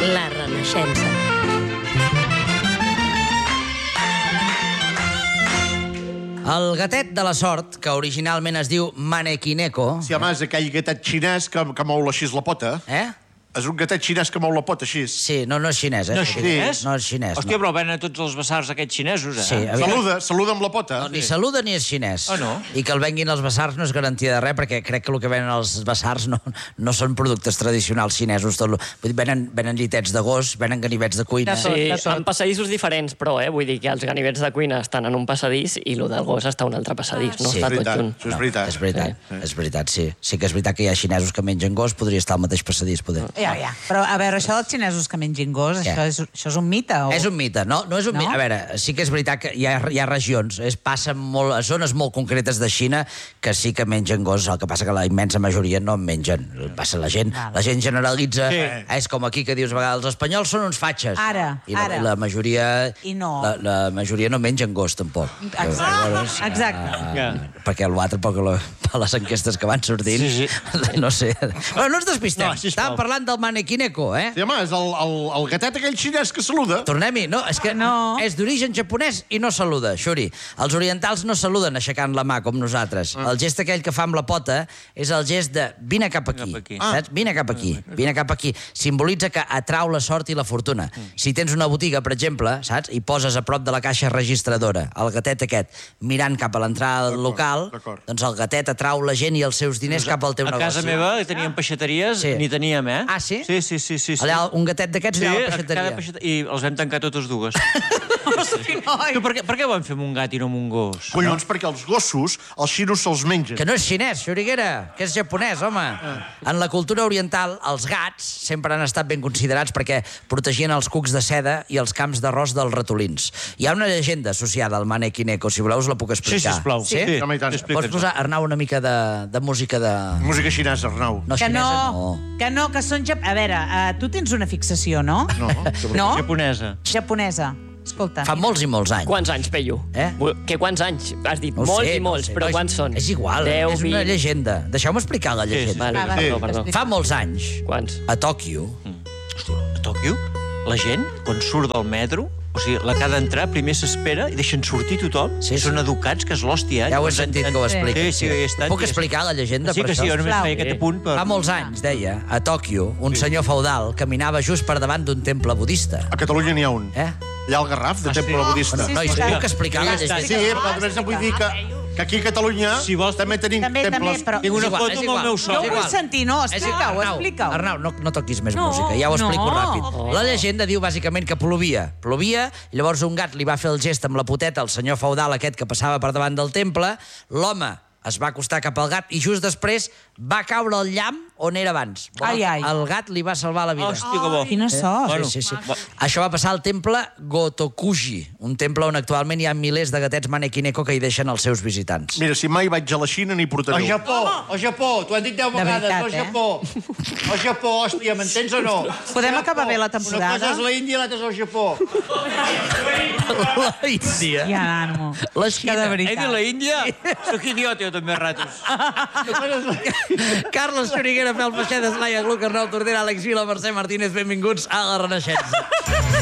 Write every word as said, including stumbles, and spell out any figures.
La Renaixença. El gatet de la sort, que originalment es diu Manekineko... Sí, home, és aquell gatet xinès que, que mou així la pota. Eh? És un gatet xinès que mou la pota així. Sí, no, no és xinès, eh? No és xinès? No és xinès, Hòstia, no. però venen a tots els basars aquests xinesos, eh? Sí, aviam. Saluda, saluda amb la pota. No, ni saluda ni és xinès. Ah, no? I que el venguin els basars no és garantia de res, perquè crec que el que venen els basars no, no són productes tradicionals xinesos. Tot lo... Vull dir, venen, venen llitets de gos, venen ganivets de cuina. Sí, en passadissos diferents, però, eh? Vull dir que els ganivets de cuina estan en un passadís i el del gos està en un altre passadís, no? Sí, Està és veritat, tot junt. això és veritat. És veritat, és veritat, sí. Sí que és veritat que hi ha xinesos que mengen gos, podria estar al mateix passadís, poder. Ja, ja. Però, a veure, això dels xinesos que mengin gos, Què? això és, això és un mite? O... És un mite, no? No és un No? mite. A veure, sí que és veritat que hi ha, hi ha regions, es passa molt, a zones molt concretes de Xina que sí que mengen gos, el que passa que la immensa majoria no en mengen. Passa la gent, Val. la gent generalitza, Sí. és com aquí que dius a vegades, els espanyols són uns fatxes. Ara, I la, ara. I la majoria... I no. La, la majoria no mengen gos, tampoc. Exacte. Llavors, Exacte. Ja. eh, perquè l'altre, perquè la, per les enquestes que van sortint, Sí, no sé... Bueno, no ens despistem. No, sisplau. Estàvem parlant del Manekineko, eh? Sí, home, és el, el, el gatet aquell xinès que saluda. Tornem-hi. No, és que No. és d'origen japonès i no saluda, Xuri. Els orientals no saluden aixecant la mà com nosaltres. El gest aquell que fa amb la pota és el gest de vine cap aquí. Cap aquí. Saps? Vine cap aquí. Vine cap aquí. Simbolitza que atrau la sort i la fortuna. Si tens una botiga, per exemple, saps? I poses a prop de la caixa registradora el gatet aquest mirant cap a l'entrada del local, d'acord. doncs el gatet atrau la gent i els seus diners cap al teu A negoci. casa meva teníem peixateries, Sí. n'hi teníem, eh? Ah, sí? Sí, sí, sí. sí, sí. Allà, un gatet d'aquests Sí, allà a la a peixateria. cada peixateria. I els vam tancar totes dues. Hosti, noi. Tu, per, què, per què ho vam fer amb un gat i no amb un gos? Collons, perquè els gossos, els xinos se'ls mengen. Que no és xinès, Xuriguera, que és japonès, home. En la cultura oriental, els gats sempre han estat ben considerats perquè protegien els cucs de seda i els camps d'arròs dels ratolins. Hi ha una llegenda associada al Manekineko, si voleu us la puc explicar. Sí, sisplau. Sí? Sí, home, i tant. Pots posar, Arnau, una mica de, de música de... Música xinesa, Arnau. No, Que no, xinesa, no. que no, que són... Jap... A veure, uh, tu tens una fixació, no? No, No? Japonesa. Japonesa. Escolta. Fa molts i molts anys. Quants anys, Peyu? Eh? Que quants anys? Has dit No ho molts sé, i no ho molts, sé. però No, és- quants són? És igual, deu, és una vint... llegenda. Deixeu-me explicar la Sí, sí. llegenda. Vale, Va, va, perdó, perdó. explica. Fa molts anys, Quants? a Tòquio, Hosti, a Tòquio, la gent, quan surt del metro, o sigui, la que ha d'entrar, primer s'espera i deixen sortir tothom. Sí, sí. Són educats, que és l'hòstia. ja ho he sentit que ho expliqui. Sí, sí, he estat... Puc explicar la llegenda Sí per que això? sí, jo només Sisplau. feia aquest apunt per... Fa molts anys, deia, a Tòquio, un senyor feudal caminava just per davant d'un temple budista. A Catalunya n'hi ha un. Eh? Allà al Garraf, de Ah, temple sí? budista. Sí, Nois, sí, puc sí. explicar la Ja està, Sí, llegenda? però només vull dir que, que aquí a Catalunya Si vols- també tenim També, també, temples... però- Tinc una És igual, foto és amb el igual. meu Jo sol. ho vull sentir, no, És igual, explica-ho, Arnau, explica-ho. Arnau, no, no toquis més No, música, ja ho explico no. ràpid. Oh. La llegenda diu bàsicament que plovia. Plovia, i llavors un gat li va fer el gest amb la poteta al senyor feudal aquest que passava per davant del temple, l'home es va acostar cap al gat i just després va caure al llamp on era abans. Ai, ai. El gat li va salvar la vida. Hòstia, que bo. Quina sort. Bueno, Sí, sí, sí. Això va passar al temple Gotokuji, un temple on actualment hi ha milers de gatets Manekineko que hi deixen els seus visitants. Mira, si mai vaig a la Xina n'hi portaré Al un. Japó, al Japó, t'ho han dit deu De vegades, veritat, al eh? Japó. Al Japó, hòstia, m'entens o no? Podem Al acabar Japó. bé la temporada? Una cosa és la Índia i l'altra és el Japó. La Índia. Ja, Nano. La Que Xina. de He dit veritat. la Índia? Soc idiota, jo també, a ratos. Una cosa és la... Carles Xuriguera, Fel Feixeda, Laia Gluc, Arnau Tordera, Àlex Vila, Mercè Martínez, benvinguts a La Renaixença.